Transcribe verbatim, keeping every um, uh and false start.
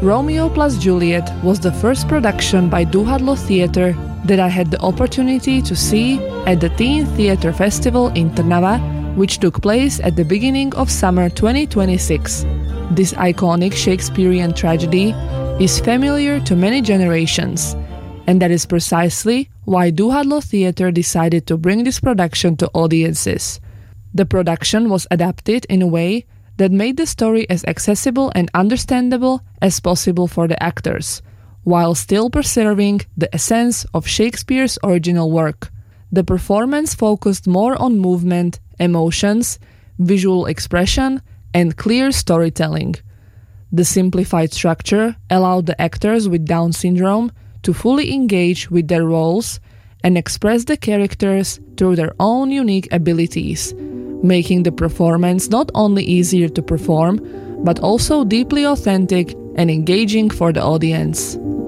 Romeo plus Juliet was the first production by Duhadlo Theatre that I had the opportunity to see at the Teen Theatre Festival in Trnava, which took place at the beginning of summer twenty twenty-six. This iconic Shakespearean tragedy is familiar to many generations, and that is precisely why Duhadlo Theatre decided to bring this production to audiences. The production was adapted in a way that made the story as accessible and understandable as possible for the actors, while still preserving the essence of Shakespeare's original work. The performance focused more on movement, emotions, visual expression, and clear storytelling. The simplified structure allowed the actors with Down syndrome to fully engage with their roles and express the characters through their own unique abilities, making the performance not only easier to perform, but also deeply authentic and engaging for the audience.